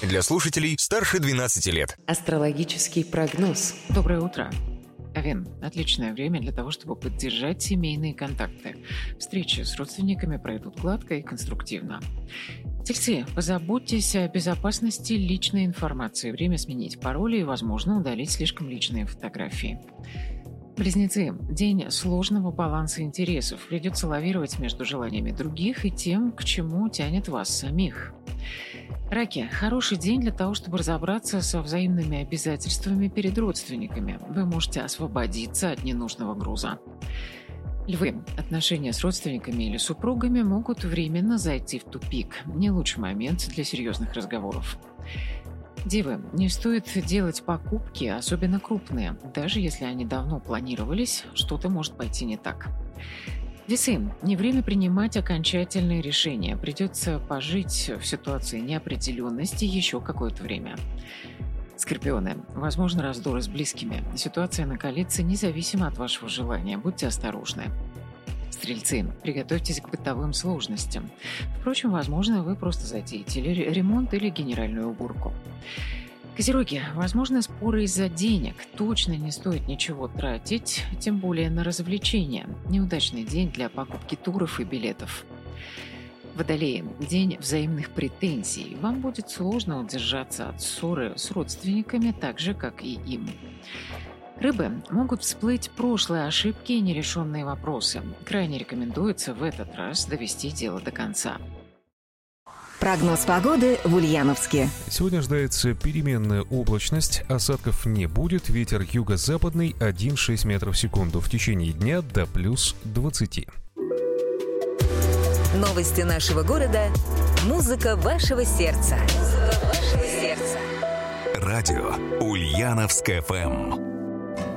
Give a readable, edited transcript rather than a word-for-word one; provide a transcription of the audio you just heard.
для слушателей старше 12 лет. Астрологический прогноз. Доброе утро. Овен – отличное время для того, чтобы поддержать семейные контакты. Встречи с родственниками пройдут гладко и конструктивно. Тельцы, позаботьтесь о безопасности личной информации. Время сменить пароли и, возможно, удалить слишком личные фотографии. Близнецы – день сложного баланса интересов. Придется лавировать между желаниями других и тем, к чему тянет вас самих. Раки – хороший день для того, чтобы разобраться со взаимными обязательствами перед родственниками. Вы можете освободиться от ненужного груза. Львы – отношения с родственниками или супругами могут временно зайти в тупик. Не лучший момент для серьезных разговоров. Девы, не стоит делать покупки, особенно крупные. Даже если они давно планировались, что-то может пойти не так. Весы, не время принимать окончательные решения. Придется пожить в ситуации неопределенности еще какое-то время. Скорпионы, возможно, раздоры с близкими. Ситуация накалится независимо от вашего желания. Будьте осторожны. Стрельцы, приготовьтесь к бытовым сложностям. Впрочем, возможно, вы просто затеете ремонт или генеральную уборку. Козероги, возможно, споры из-за денег. Точно не стоит ничего тратить, тем более на развлечения. Неудачный день для покупки туров и билетов. Водолеи, день взаимных претензий. Вам будет сложно удержаться от ссоры с родственниками, так же, как и им. Рыбы, могут всплыть прошлые ошибки и нерешенные вопросы. Крайне рекомендуется в этот раз довести дело до конца. Прогноз погоды в Ульяновске. Сегодня ожидается переменная облачность, осадков не будет, ветер юго-западный 1,6 метров в секунду. В течение дня до плюс 20. Новости нашего города. Музыка вашего сердца. Радио Ульяновск ФМ.